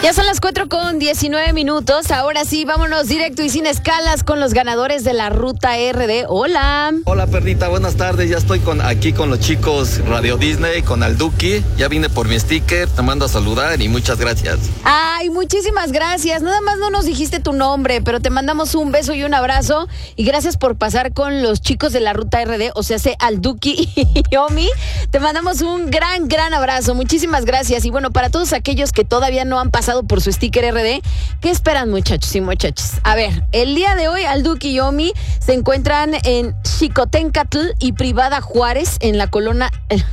Ya son las 4:19. Ahora sí, vámonos directo y sin escalas con los ganadores de la Ruta RD. Hola. Hola, perrita, buenas tardes. Ya estoy aquí con los chicos Radio Disney, con Alduki. Ya vine por mi sticker, te mando a saludar y muchas gracias. Ay, muchísimas gracias. Nada más no nos dijiste tu nombre, pero te mandamos un beso y un abrazo. Y gracias por pasar con los chicos de la Ruta RD, o sea, Alduki y Omi. Te mandamos un gran abrazo. Muchísimas gracias. Y bueno, para todos aquellos que todavía no han pasado por su sticker RD, ¿qué esperan, muchachos y muchachas? A ver, el día de hoy Alduki y Omi se encuentran en Xicoténcatl y Privada Juárez en la colonia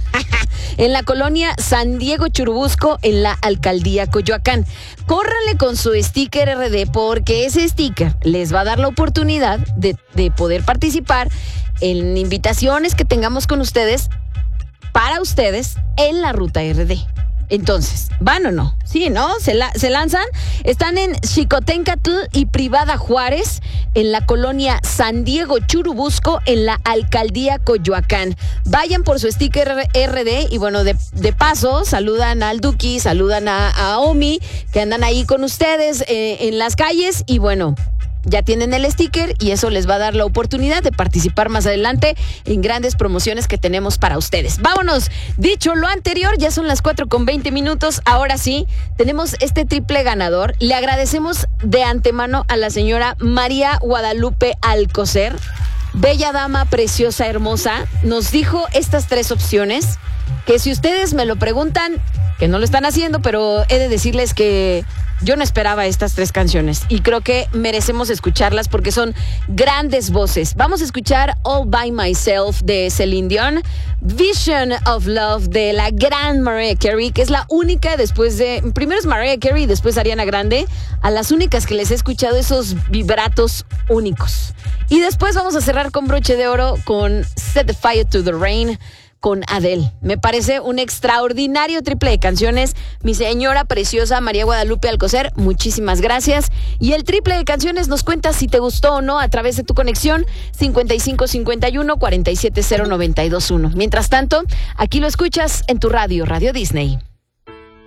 San Diego Churubusco en la alcaldía Coyoacán. Córranle con su sticker RD porque ese sticker les va a dar la oportunidad de poder participar en invitaciones que tengamos con ustedes para ustedes en la Ruta RD. Entonces, ¿van o no? Sí, ¿no? ¿Se lanzan? Están en Xicoténcatl y Privada Juárez, en la colonia San Diego Churubusco, en la alcaldía Coyoacán. Vayan por su sticker RD y bueno, de paso, saludan a Alduki, saludan a Omi, que andan ahí con ustedes en las calles y bueno, ya tienen el sticker y eso les va a dar la oportunidad de participar más adelante en grandes promociones que tenemos para ustedes. Vámonos, dicho lo anterior, ya son las 4:20. Ahora sí, tenemos este triple ganador. Le agradecemos de antemano a la señora María Guadalupe Alcocer, bella dama, preciosa, hermosa. Nos dijo estas tres opciones, que si ustedes me lo preguntan, que no lo están haciendo, pero he de decirles que yo no esperaba estas tres canciones y creo que merecemos escucharlas porque son grandes voces. Vamos a escuchar All By Myself de Celine Dion, Vision of Love de la gran Mariah Carey, que es la única primero es Mariah Carey y después Ariana Grande, a las únicas que les he escuchado esos vibratos únicos. Y después vamos a cerrar con broche de oro con Set the Fire to the Rain con Adele. Me parece un extraordinario triple de canciones. Mi señora preciosa María Guadalupe Alcocer, muchísimas gracias. Y el triple de canciones nos cuentas si te gustó o no a través de tu conexión 5551-470-921. Mientras tanto, aquí lo escuchas en tu Radio Disney.